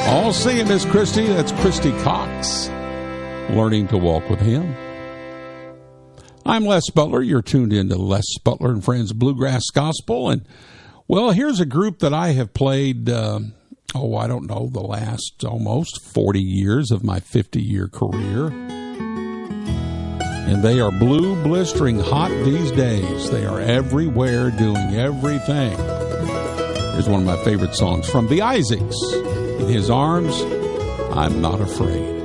All singing, Miss Christy. That's Christy Cox. Learning to Walk with Him. I'm Les Butler. You're tuned in to Les Butler and Friends Bluegrass Gospel. And, well, here's a group that I have played, the last almost 40 years of my 50-year career. And they are blue, blistering hot these days. They are everywhere doing everything. Here's one of my favorite songs from the Isaacs. In His Arms, I'm Not Afraid.